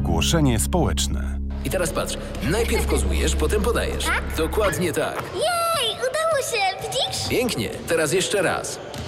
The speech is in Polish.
Ogłoszenie społeczne. I teraz patrz, najpierw kozłujesz, potem podajesz. Dokładnie tak. Jej, udało się, widzisz? Pięknie, teraz jeszcze raz.